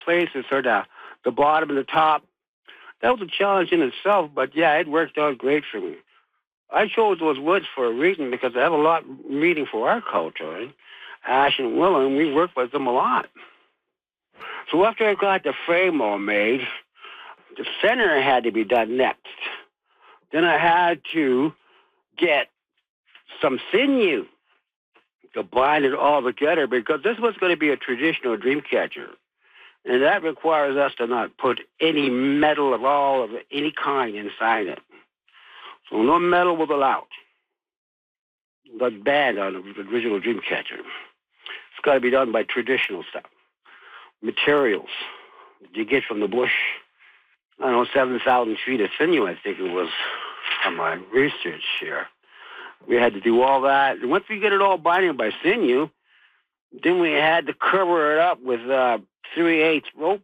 places, or the bottom and the top. That was a challenge in itself, but yeah, it worked out great for me. I chose those woods for a reason because they have a lot meaning for our culture. Right? Ash and willow, and we work with them a lot. So after I got the frame all made, the center had to be done next. Then I had to get some sinew to bind it all together because this was going to be a traditional dream catcher. And that requires us to not put any metal at all of any kind inside it. So no metal was allowed. That's banned on the original dream catcher. It's got to be done by traditional stuff. Materials you get from the bush. I don't know, 7,000 feet of sinew, I think it was, from my research here. We had to do all that. And once we get it all binding by sinew, then we had to cover it up with 3/8 rope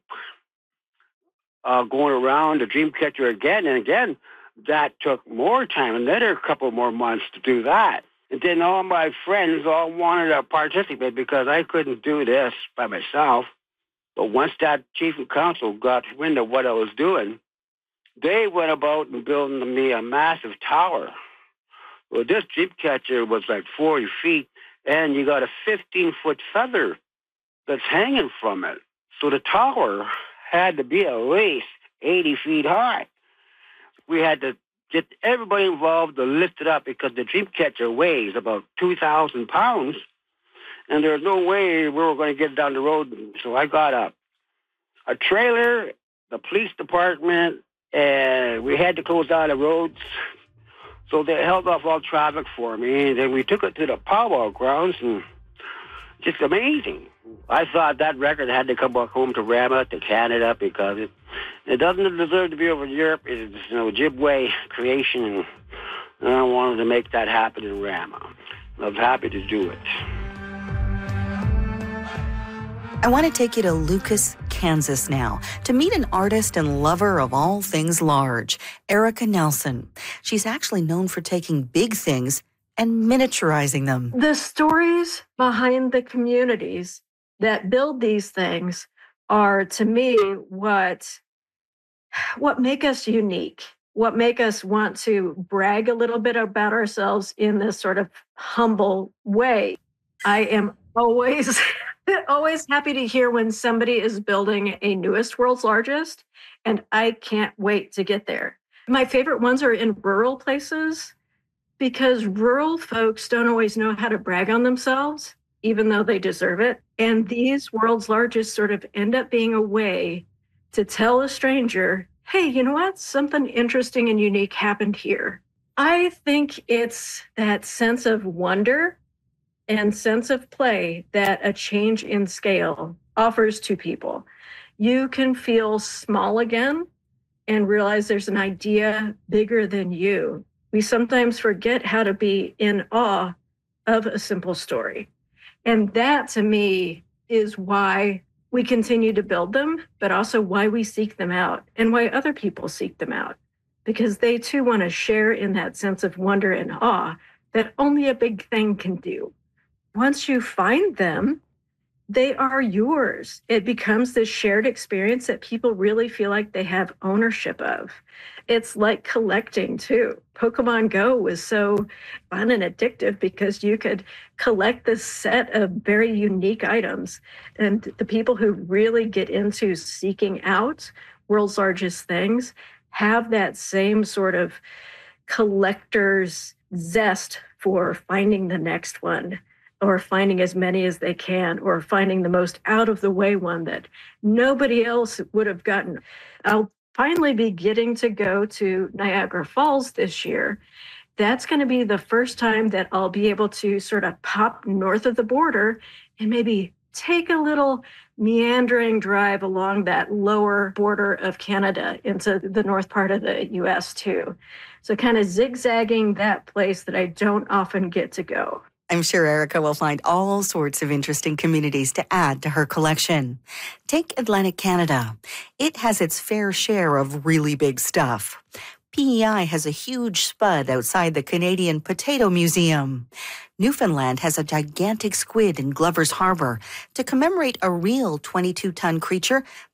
going around the dream catcher again and again. That took more time, another couple more months to do that. And then all my friends all wanted to participate because I couldn't do this by myself. But once that chief of council got wind of what I was doing, they went about and building me a massive tower. Well, this dream catcher was like 40 feet, and you got a 15-foot feather that's hanging from it. So the tower had to be at least 80 feet high. We had to get everybody involved to lift it up because the dream catcher weighs about 2,000 pounds, and there's no way we were going to get down the road. So I got a trailer, the police department, and we had to close down the roads. So they held off all traffic for me, and then we took it to the powwow grounds, and just amazing. I thought that record had to come back home to Rama, to Canada, because it doesn't deserve to be over in Europe. It's Ojibwe creation, and I wanted to make that happen in Rama. I was happy to do it. I want to take you to Lucas, Kansas now to meet an artist and lover of all things large, Erica Nelson. She's actually known for taking big things and miniaturizing them. The stories behind the communities that build these things are, to me, what make us unique, what make us want to brag a little bit about ourselves in this sort of humble way. I am always happy to hear when somebody is building a newest world's largest, and I can't wait to get there. My favorite ones are in rural places because rural folks don't always know how to brag on themselves, even though they deserve it. And these world's largest sort of end up being a way to tell a stranger, hey, you know what? Something interesting and unique happened here. I think it's that sense of wonder and sense of play that a change in scale offers to people. You can feel small again and realize there's an idea bigger than you. We sometimes forget how to be in awe of a simple story. And that, to me, is why we continue to build them, but also why we seek them out and why other people seek them out, because they too want to share in that sense of wonder and awe that only a big thing can do. Once you find them, they are yours. It becomes this shared experience that people really feel like they have ownership of. It's like collecting too. Pokemon Go was so fun and addictive because you could collect this set of very unique items. And the people who really get into seeking out world's largest things have that same sort of collector's zest for finding the next one, or finding as many as they can, or finding the most out-of-the-way one that nobody else would have gotten. I'll finally be getting to go to Niagara Falls this year. That's going to be the first time that I'll be able to sort of pop north of the border and maybe take a little meandering drive along that lower border of Canada into the north part of the U.S. too. So kind of zigzagging that place that I don't often get to go. I'm sure Erica will find all sorts of interesting communities to add to her collection. Take Atlantic Canada. It has its fair share of really big stuff. PEI has a huge spud outside the Canadian Potato Museum. Newfoundland has a gigantic squid in Glover's Harbor to commemorate a real 22-ton creature